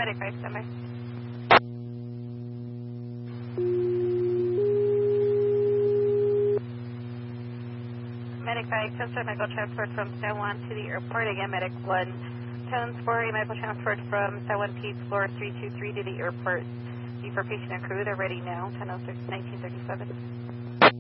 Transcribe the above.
Medic 5, standby. Medic 5, transfer medical transport from San Juan to the airport. Again, Medic 1, tones for a medical transport from San Juan Pete, floor 323 to the airport. For patient and crew, they're ready now, 10:06, 1937.